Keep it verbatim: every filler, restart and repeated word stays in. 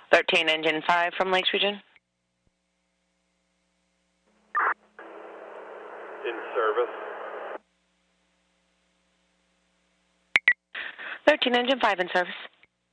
thirteen Engine five from Lakes Region. In service. thirteen Engine five in service.